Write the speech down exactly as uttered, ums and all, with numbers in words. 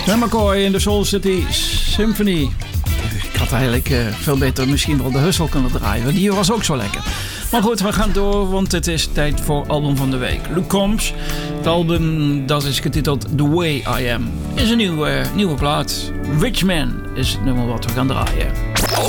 Sam McCoy in de Soul City Symphony. Ik had eigenlijk uh, veel beter misschien wel de Hustle kunnen draaien. Want die was ook zo lekker. Maar goed, we gaan door, want het is tijd voor album van de week. Luke Combs, het album dat is getiteld The Way I Am, is een nieuwe, nieuwe plaat. Rich Man is het nummer wat we gaan draaien.